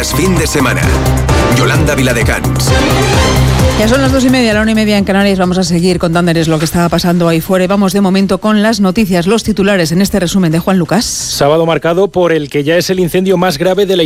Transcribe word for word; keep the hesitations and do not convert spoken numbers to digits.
Es fin de semana. Yolanda Viladecans. Ya son las dos y media, la una y media en Canarias. Vamos a seguir contándoles lo que está pasando ahí fuera. Y vamos de momento con las noticias, los titulares en este resumen de Juan Lucas. Sábado marcado por el que ya es el incendio más grave de la